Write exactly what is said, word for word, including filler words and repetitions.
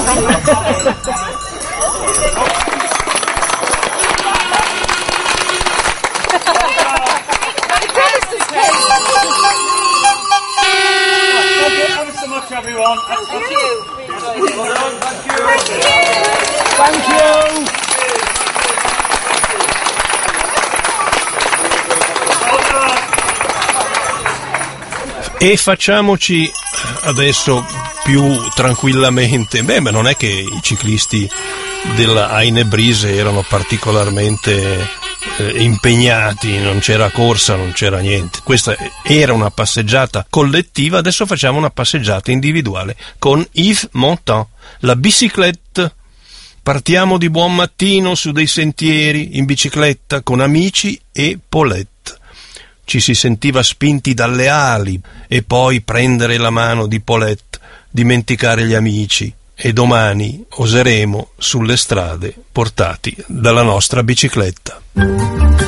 Everyone. Thank you. Thank you. E facciamoci adesso più tranquillamente. Beh, ma non è che i ciclisti della Aine Brise erano particolarmente eh, impegnati, non c'era corsa, non c'era niente. Questa era una passeggiata collettiva, adesso facciamo una passeggiata individuale con Yves Montand, la bicyclette. Partiamo di buon mattino su dei sentieri in bicicletta con amici e Paulette. Ci si sentiva spinti dalle ali e poi prendere la mano di Paulette, dimenticare gli amici e domani oseremo sulle strade portati dalla nostra bicicletta.